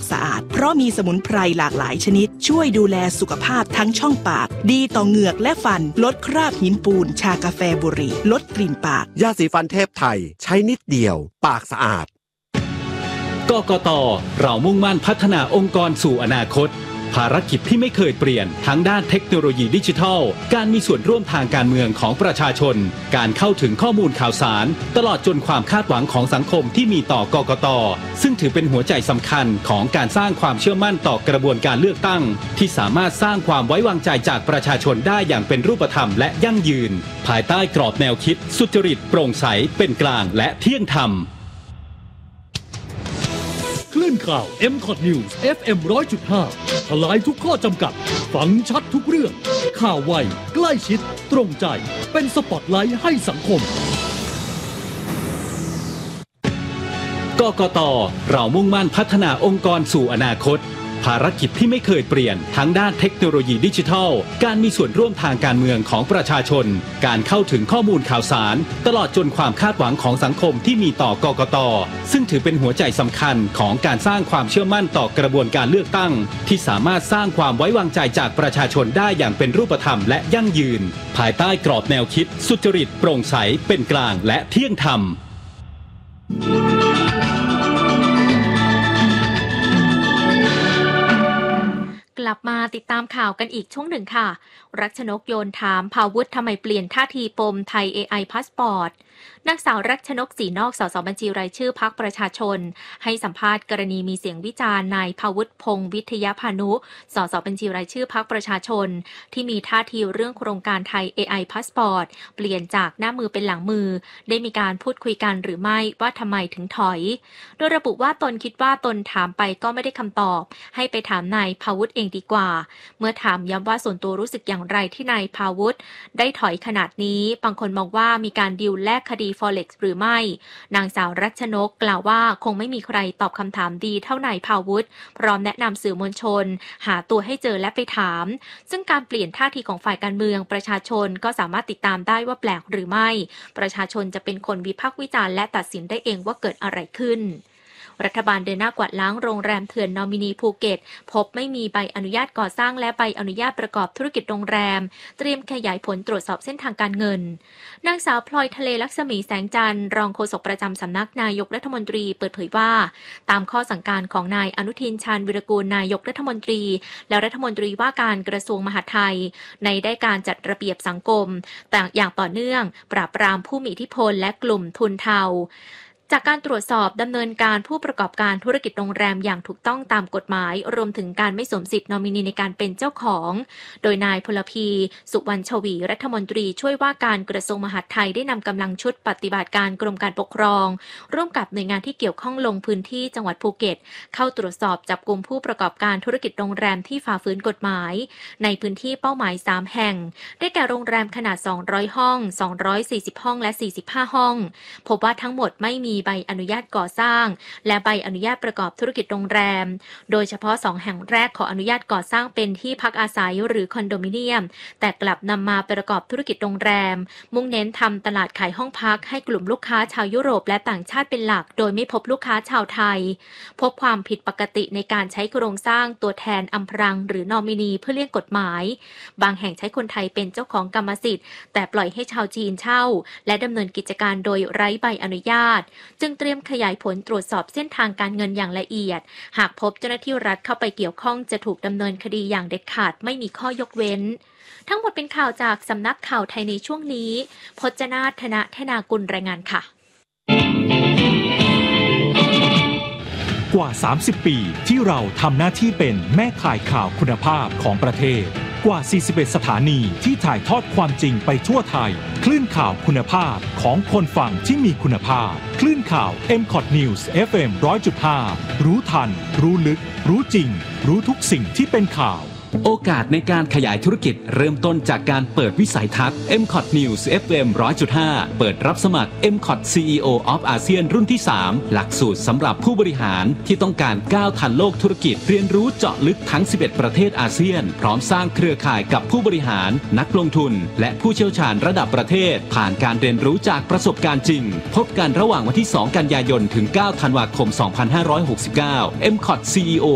สะอาดเพราะมีสมุนไพรหลากหลายชนิดช่วยดูแลสุขภาพทั้งช่องปากดีต่อเหงือกและฟันลดคราบหินปูนชากาแฟบุหรี่ลดกลิ่นปากยาสีฟันเทพไทยใช้นิดเดียวปากสะอาดกกต.เรามุ่งมั่นพัฒนาองค์กรสู่อนาคตภารกิจที่ไม่เคยเปลี่ยนทั้งด้านเทคโนโลยีดิจิทัลการมีส่วนร่วมทางการเมืองของประชาชนการเข้าถึงข้อมูลข่าวสารตลอดจนความคาดหวังของสังคมที่มีต่อกกต.ซึ่งถือเป็นหัวใจสำคัญของการสร้างความเชื่อมั่นต่อกระบวนการเลือกตั้งที่สามารถสร้างความไว้วางใจจากประชาชนได้อย่างเป็นรูปธรรมและยั่งยืนภายใต้กรอบแนวคิดสุจริตโปร่งใสเป็นกลางและเที่ยงธรรมคลื่นข่าว MCOT News FM 100.5 ทลายทุกข้อจำกัดฟังชัดทุกเรื่องข่าวไวใกล้ชิดตรงใจเป็นสปอตไลท์ให้สังคมกกต.เรามุ่งมั่นพัฒนาองค์กรสู่อนาคตภารกิจที่ไม่เคยเปลี่ยนทั้งด้านเทคโนโลยีดิจิทัลการมีส่วนร่วมทางการเมืองของประชาชนการเข้าถึงข้อมูลข่าวสารตลอดจนความคาดหวังของสังคมที่มีต่อกกต.ซึ่งถือเป็นหัวใจสำคัญของการสร้างความเชื่อมั่นต่อกระบวนการเลือกตั้งที่สามารถสร้างความไว้วางใจจากประชาชนได้อย่างเป็นรูปธรรมและยั่งยืนภายใต้กรอบแนวคิดสุจริตโปร่งใสเป็นกลางและเที่ยงธรรมกลับมาติดตามข่าวกันอีกช่วงหนึ่งค่ะรัชนกโยนถามภาวุฒิทำไมเปลี่ยนท่าทีปมไทย AI พาสปอร์ตนางสาวรัชนกศรีนอกสสบัญชีรายชื่อพรรคประชาชนให้สัมภาษณ์กรณีมีเสียงวิจารณ์นายภาวุฒิพงษ์วิทยาพานุสสบัญชีรายชื่อพรรคประชาชนที่มีท่าทีเรื่องโครงการไทย AI พาสปอร์ตเปลี่ยนจากหน้ามือเป็นหลังมือได้มีการพูดคุยกันหรือไม่ว่าทำไมถึงถอยโดยระบุว่าตนคิดว่าตนถามไปก็ไม่ได้คำตอบให้ไปถามนายภาวุฒิเองดีกว่าเมื่อถามย้ำว่าส่วนตัวรู้สึกอย่างไรที่นายภาวุฒิได้ถอยขนาดนี้บางคนมองว่ามีการดีลแลกคดี Forex หรือไม่นางสาวรัชนกกล่าวว่าคงไม่มีใครตอบคำถามดีเท่านายภาวุฒิพร้อมแนะนำสื่อมวลชนหาตัวให้เจอและไปถามซึ่งการเปลี่ยนท่าทีของฝ่ายการเมืองประชาชนก็สามารถติดตามได้ว่าแปลกหรือไม่ประชาชนจะเป็นคนวิพากษ์วิจารณ์และตัดสินได้เองว่าเกิดอะไรขึ้นรัฐบาลเดินหน้ากวาดล้างโรงแรมเถื่อนนอมินีภูเก็ตพบไม่มีใบอนุญาตก่อสร้างและใบอนุญาตประกอบธุรกิจโรงแรมเตรียมขยายผลตรวจสอบเส้นทางการเงินนางสาวพลอยทะเลลักษมีแสงจันทร์รองโฆษกประจำสำนักนายกรัฐมนตรีเปิดเผยว่าตามข้อสั่งการของนายอนุทินชาญวิรากูลนายกรัฐมนตรีและรัฐมนตรีว่าการกระทรวงมหาดไทยในได้การจัดระเบียบสังคมแต่อย่างต่อเนื่องปราบปรามผู้มีอิทธิพลและกลุ่มทุนเทาจากการตรวจสอบดำเนินการผู้ประกอบการธุรกิจโรงแรมอย่างถูกต้องตามกฎหมายรวมถึงการไม่สวมสิทธิ์นอมินีในการเป็นเจ้าของโดยนายพลพีสุวรรณชวีรัฐมนตรีช่วยว่าการกระทรวงมหาดไทยได้นำกำลังชุดปฏิบัติการกรมการปกครองร่วมกับหน่วยงานที่เกี่ยวข้องลงพื้นที่จังหวัดภูเก็ตเข้าตรวจสอบจับกุมผู้ประกอบการธุรกิจโรงแรมที่ฝ่าฝืนกฎหมายในพื้นที่เป้าหมาย3แห่งได้แก่โรงแรมขนาด200ห้อง240ห้องและ45ห้องพบว่าทั้งหมดไม่มีใบอนุญาตก่อสร้างและใบอนุญาตประกอบธุรกิจโรงแรมโดยเฉพาะ2แห่งแรกขออนุญาตก่อสร้างเป็นที่พักอาศัยหรือคอนโดมิเนียมแต่กลับนำมาประกอบธุรกิจโรงแรมมุ่งเน้นทำตลาดขายห้องพักให้กลุ่มลูกค้าชาวยุโรปและต่างชาติเป็นหลักโดยไม่พบลูกค้าชาวไทยพบความผิดปกติในการใช้โครงสร้างตัวแทนอำพรางหรือนอมินีเพื่อเลี่ยงกฎหมายบางแห่งใช้คนไทยเป็นเจ้าของกรรมสิทธิ์แต่ปล่อยให้ชาวจีนเช่าและดำเนินกิจการโดยไร้ใบอนุญาตจึงเตรียมขยายผลตรวจสอบเส้นทางการเงินอย่างละเอียดหากพบเจ้าหน้าที่รัฐเข้าไปเกี่ยวข้องจะถูกดำเนินคดีอย่างเด็ดขาดไม่มีข้อยกเว้นทั้งหมดเป็นข่าวจากสำนักข่าวไทยในช่วงนี้พจนาถนะธนากุลรายงานค่ะกว่า30ปีที่เราทำหน้าที่เป็นแม่ข่ายข่าวคุณภาพของประเทศกว่า41สถานีที่ถ่ายทอดความจริงไปทั่วไทยคลื่นข่าวคุณภาพของคนฟังที่มีคุณภาพคลื่นข่าว MCOT News FM 100.5 รู้ทันรู้ลึกรู้จริงรู้ทุกสิ่งที่เป็นข่าวโอกาสในการขยายธุรกิจเริ่มต้นจากการเปิดวิสัยทัศน์ MCOT News FM 100.5 เปิดรับสมัคร MCOT CEO of ASEAN รุ่นที่ 3 หลักสูตรสำหรับผู้บริหารที่ต้องการก้าวทันโลกธุรกิจเรียนรู้เจาะลึกทั้ง 11 ประเทศอาเซียนพร้อมสร้างเครือข่ายกับผู้บริหารนักลงทุนและผู้เชี่ยวชาญระดับประเทศผ่านการเรียนรู้จากประสบการณ์จริงพบกันระหว่างวันที่ 2 กันยายนถึง 9 ธันวาคม 2569 MCOT CEO